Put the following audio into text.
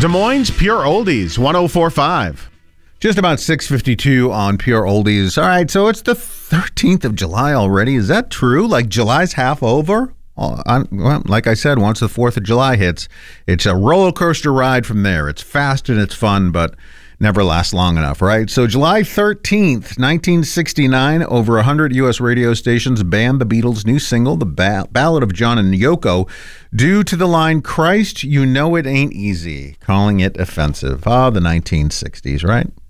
Des Moines Pure Oldies, 104.5. Just about 6:52 on Pure Oldies. All right, so it's the 13th of July already. Is that true? Like July's half over? Well, like I said, once the 4th of July hits, it's a roller coaster ride from there. It's fast and it's fun, but never lasts long enough, right? So July 13th, 1969, over 100 U.S. radio stations banned the Beatles' new single, The Ballad of John and Yoko, due to the line, "Christ, you know it ain't easy," calling it offensive. The 1960s, right?